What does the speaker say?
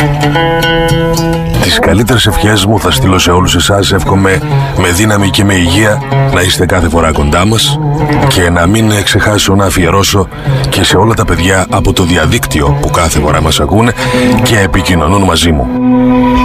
Τις καλύτερες ευχές μου θα στείλω σε όλους εσάς. Εύχομαι με δύναμη και με υγεία να είστε κάθε φορά κοντά μας και να μην ξεχάσω να αφιερώσω και σε όλα τα παιδιά από το διαδίκτυο που κάθε φορά μας ακούνε και επικοινωνούν μαζί μου.